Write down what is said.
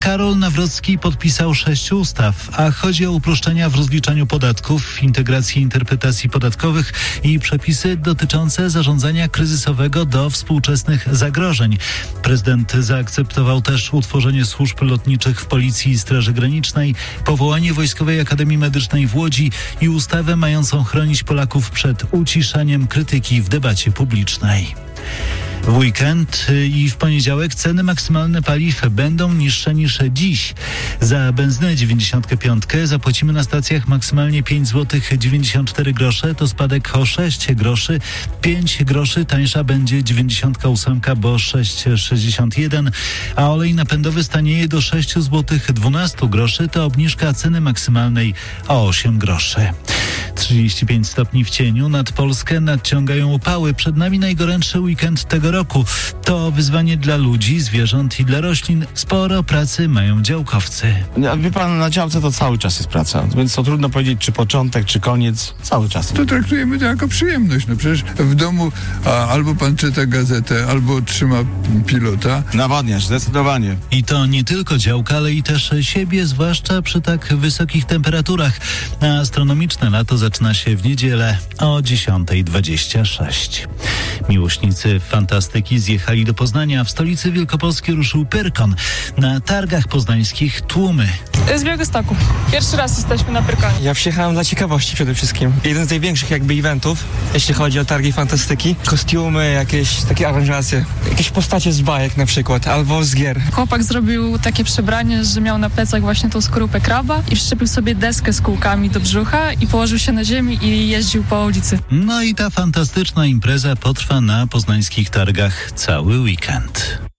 Karol Nawrocki podpisał 6 ustaw, a chodzi o uproszczenia w rozliczaniu podatków, integrację interpretacji podatkowych i przepisy dotyczące zarządzania kryzysowego do współczesnych zagrożeń. Prezydent zaakceptował też utworzenie służb lotniczych w Policji i Straży Granicznej, powołanie Wojskowej Akademii Medycznej w Łodzi i ustawę mającą chronić Polaków przed uciszaniem krytyki w debacie publicznej. W weekend i w poniedziałek ceny maksymalne paliw będą niższe niż dziś. Za benzynę 95 zapłacimy na stacjach maksymalnie 5 zł 94 grosze, to spadek o 6 groszy. 5 groszy tańsza będzie 98, bo 6,61, a olej napędowy stanieje do 6 zł 12 groszy, to obniżka ceny maksymalnej o 8 groszy. 35 stopni w cieniu, nad Polskę nadciągają upały. Przed nami najgorętszy weekend tego roku. To wyzwanie dla ludzi, zwierząt i dla roślin. Sporo pracy mają działkowcy. Wie pan, na działce to cały czas jest praca, więc to trudno powiedzieć, czy początek, czy koniec, cały czas. To traktujemy to jako przyjemność. No przecież w domu albo pan czyta gazetę, albo trzyma pilota. Nawadniasz, zdecydowanie. I to nie tylko działka, ale i też siebie, zwłaszcza przy tak wysokich temperaturach. Astronomiczne lato zaczyna się w niedzielę o 10:26. Miłośnicy fantastyki zjechali do Poznania. W stolicy Wielkopolski ruszył Pyrkon. Na targach poznańskich tłumy. Z Białegostoku. Pierwszy raz jesteśmy na Pyrkonie. Ja przyjechałem dla ciekawości przede wszystkim. Jeden z największych jakby eventów, jeśli chodzi o targi fantastyki. Kostiumy, jakieś takie aranżacje, jakieś postacie z bajek na przykład, albo z gier. Chłopak zrobił takie przebranie, że miał na plecach właśnie tą skorupę kraba i wszczepił sobie deskę z kółkami do brzucha i położył się na ziemi i jeździł po ulicy. No i ta fantastyczna impreza potrwa na poznańskich targach cały weekend.